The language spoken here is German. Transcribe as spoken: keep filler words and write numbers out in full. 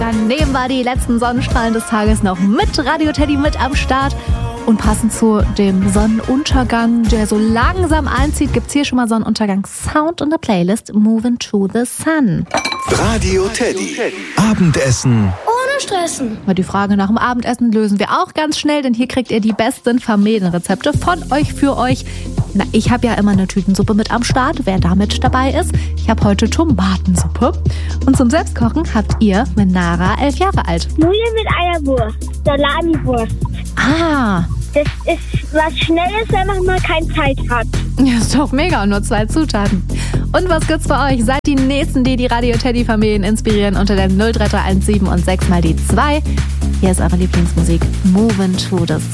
Sonnenuntergang nehmen wir die letzten Sonnenstrahlen des Tages noch mit Radio Teddy mit am Start. Und passend zu dem Sonnenuntergang, der so langsam einzieht, gibt's hier schon mal Sonnenuntergang-Sound und eine Playlist Moving to the Sun. Radio Teddy. Abendessen. Ohne Stressen. Die Frage nach dem Abendessen lösen wir auch ganz schnell, denn hier kriegt ihr die besten Familienrezepte von euch für euch. Na, ich habe ja immer eine Tütensuppe mit am Start, wer damit dabei ist. Ich habe heute Tomatensuppe. Und zum Selbstkochen habt ihr Menara, elf Jahre alt. Nudeln mit Eierwurst. Salamiwurst. Ah, Das ist was Schnelles, wenn man mal keine Zeit hat. ja, ist doch mega, nur zwei Zutaten. Und was gibt's für euch? Seid die Nächsten, die die Radio Teddy Familien inspirieren unter der null drei drei eins sieben und sechs mal die zwei. Hier ist eure Lieblingsmusik Moving to the